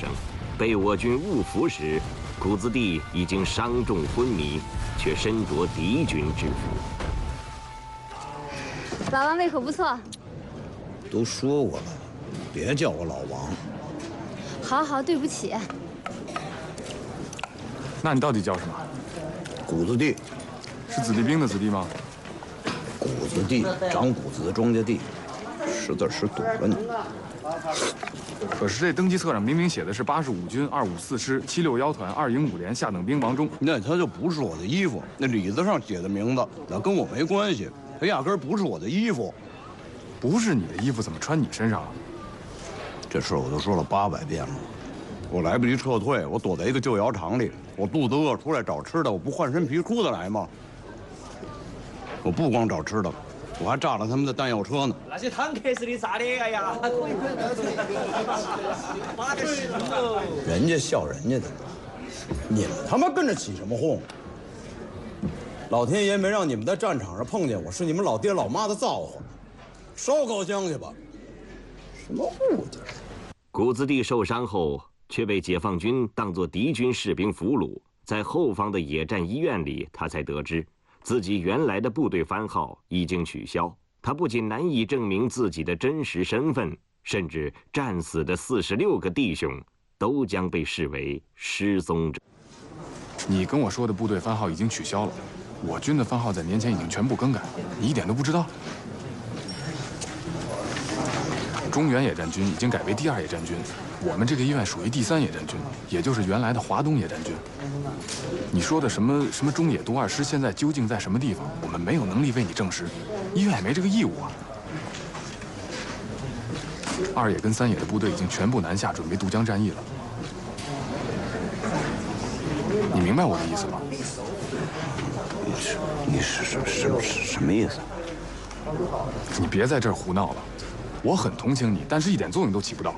声，被我军误俘时，谷子地已经伤重昏迷，却身着敌军制服。 老王胃口不错。 都说过了，别叫我老王。 好好，对不起。 那你到底叫什么？ 谷子地。 是子弟兵的子弟吗？ 谷子地，长谷子的庄稼地，识字识多了呢。 可是这登记册上明明写的是85军254师761团2营5连下等兵王忠。 那他就不是我的衣服，那里子上写的名字，那跟我没关系，他压根儿不是我的衣服。 不是你的衣服怎么穿你身上了？ 这事我都说了800遍了，我来不及撤退，我躲在一个旧窑厂里，我肚子饿出来找吃的，我不换身皮裤子来吗？我不光找吃的，我还炸了他们的弹药车呢。 那些坦克是你炸的，哎呀，可以。妈的是人家笑人家的，你们他妈跟着起什么哄？老天爷没让你们在战场上碰见我，是你们老爹老妈的造化。烧高香去吧！什么物件？ 谷子地受伤后，却被解放军当作敌军士兵俘虏，在后方的野战医院里，他才得知自己原来的部队番号已经取消。他不仅难以证明自己的真实身份，甚至战死的46个弟兄都将被视为失踪者。 你跟我说的部队番号已经取消了，我军的番号在年前已经全部更改，你一点都不知道？中原野战军已经改为第2野战军，我们这个医院属于第3野战军，也就是原来的华东野战军。你说的什么中野东2师现在究竟在什么地方？我们没有能力为你证实，医院也没这个义务啊。2野跟3野的部队已经全部南下，准备渡江战役了。你明白我的意思吗？ 你是什么意思？ 你别在这儿胡闹了。我很同情你，但是一点作用都起不到。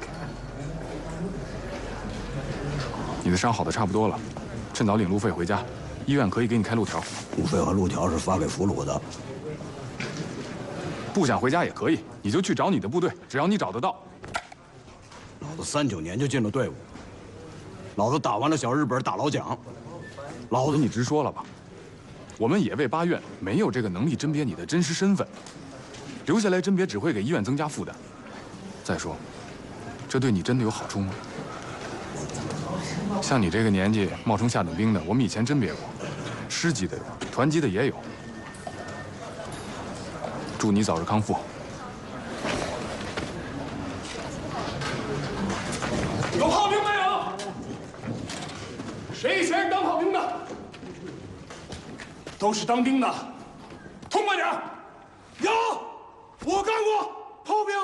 你的伤好的差不多了，趁早领路费回家，医院可以给你开路条。 路费和路条是发给俘虏的。 不想回家也可以，你就去找你的部队，只要你找得到。 老子39年就进了队伍，老子打完了小日本大老蒋， 老子你直说了吧，我们野卫8院没有这个能力甄别你的真实身份。留下来甄别只会给医院增加负担。再说，这对你真的有好处吗？像你这个年纪冒充下等兵的，我们以前甄别过，师级的有，团级的也有。祝你早日康复。 有炮兵没有？谁以前是当炮兵的？都是当兵的，痛快点！有。我干过炮兵。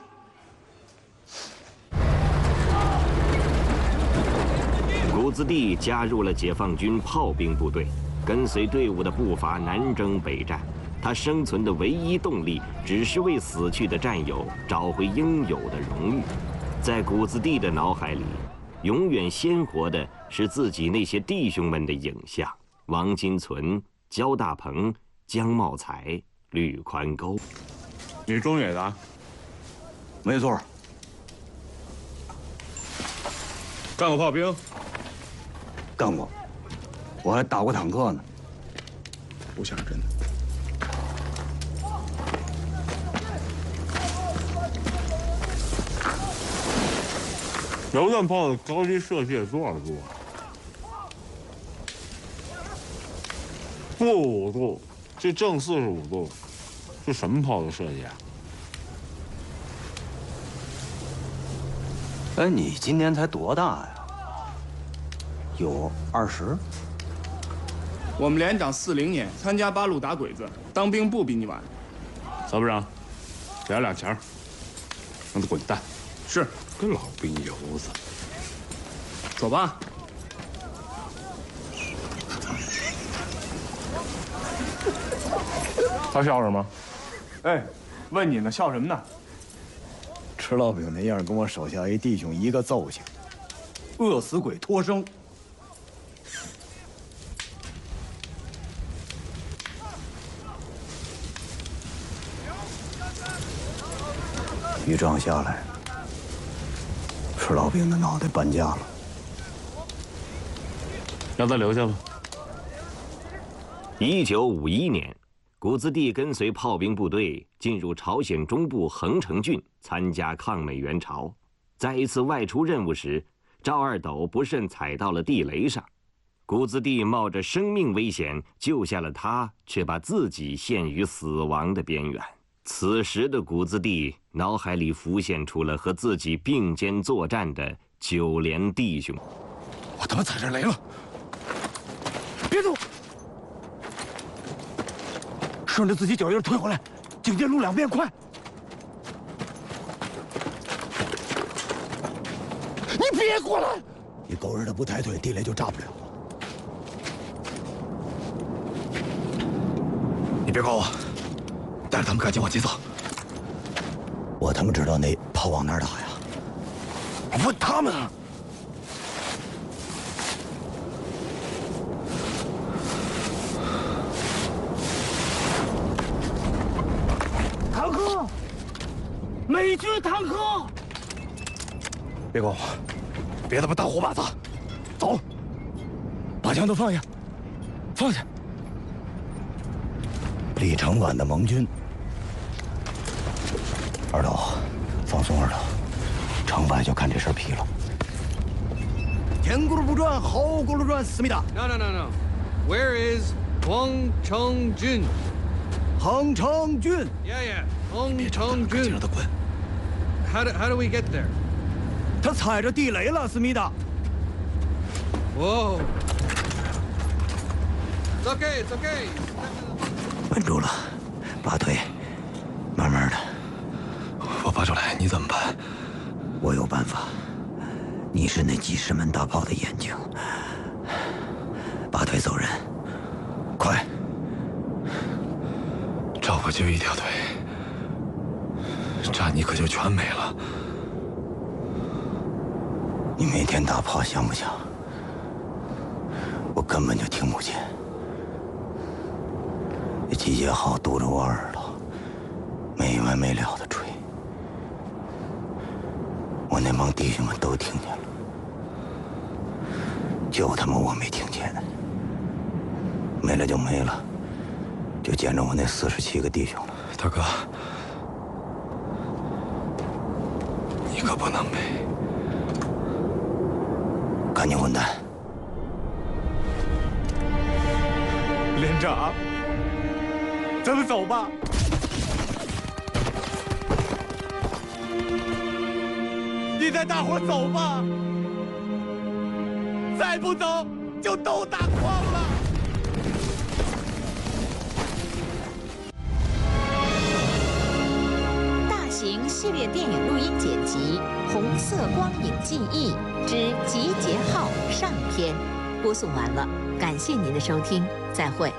谷子地加入了解放军炮兵部队，跟随队伍的步伐南征北战。他生存的唯一动力，只是为死去的战友找回应有的荣誉。在谷子地的脑海里，永远鲜活的是自己那些弟兄们的影像：王金存、焦大鹏、江茂才、吕宽沟。 你中野的？没错。 干过炮兵？ 干过，我还打过坦克呢。 不像真的。 榴弹炮的高级射界多少度啊？不5度，这正45度。是什么炮的设计啊？ 哎，你今年才多大呀？有20？ 我们连长40年，参加8路打鬼子，当兵不比你晚。 参谋长，给他2钱，让他滚蛋。 是， 个老兵油子。 走吧。他笑什么？哎，问你呢，笑什么呢？ 吃烙饼那样，跟我手下一弟兄一个揍性，饿死鬼脱生。 一仗下来， 吃老兵的脑袋搬家了， 让他留下吧。 1951年，谷子地跟随炮兵部队进入朝鲜中部横城郡参加抗美援朝。在一次外出任务时，赵二斗不慎踩到了地雷上，谷子地冒着生命危险救下了他，却把自己陷于死亡的边缘。此时的谷子地脑海里浮现出了和自己并肩作战的9连弟兄。 我他妈踩着雷了！别动！顺着自己脚印退回来，警戒路2边，快！你别过来！ 你狗日的不抬腿，地雷就炸不了。 你别管我，带着他们赶紧往前走。 我他妈知道那炮往哪儿打呀？ 我问他们啊！坦克，美军坦克！别管我，别他妈当活靶子，走！把枪都放下，放下！ 李承晚的盟军。二斗，放松二斗，成败就看这身皮了。 前轱辘不转，后轱辘转，思密达。 No. Where is Huang Cheng-jun? 横城郡。 Yeah. Huang Cheng-jun. 让他滚。 How do we get there? 他踩着地雷了，思密达。 Whoa. It's okay. 稳住了，拔腿，慢慢的。 我拔出来，你怎么办？ 我有办法。你是那几十门大炮的眼睛。拔腿走人，快！ 赵我就一条腿，炸你可就全没了。 你每天打炮响不响？我根本就听不见。这集结号堵着我耳朵，没完没了的吹。我那帮弟兄们都听见了，就他妈我没听见。没了就没了，就见着我那47个弟兄了。 大哥，你可不能没。赶紧混蛋！ 连长，咱们走吧。你带大伙走吧，再不走就都打光了。 大型系列电影录音剪辑《红色光影记忆之集结号》上篇播送完了，感谢您的收听，再会。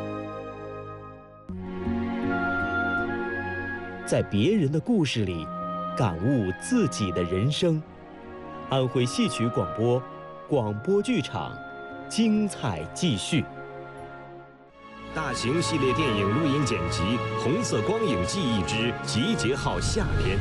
在别人的故事里感悟自己的人生。安徽戏曲广播广播剧场，精彩继续。 大型系列电影录音剪辑《红色光影记忆之集结号》下篇。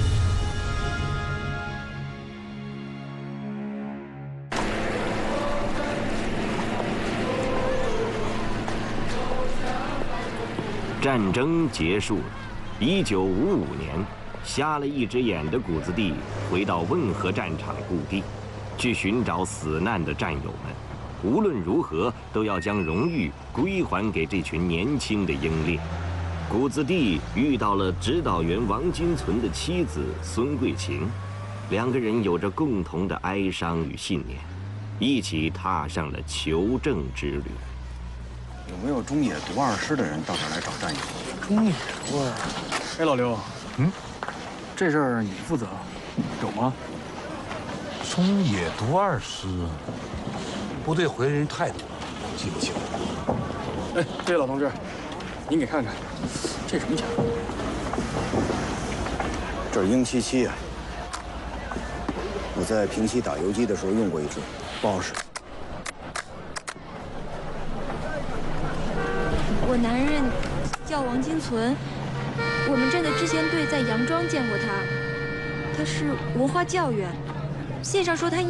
战争结束了。1955年，瞎了一只眼的谷子地回到汶河战场故地，去寻找死难的战友们。无论如何，都要将荣誉归还给这群年轻的英烈。谷子地遇到了指导员王金存的妻子孙桂琴，两个人有着共同的哀伤与信念，一起踏上了求证之旅。 有没有中野独2师的人到这儿来找战友？ 中野独2，哎，老刘，这事儿你负责，有吗？ 中野独2师，部队回人太多了，记不清。 哎，这位老同志，您给看看，这什么枪？ 这是鹰77啊，我在平西打游击的时候用过一支，不好使。 我男人叫王金存，我们镇的支线队在杨庄见过他，他是文化教员。 信上说他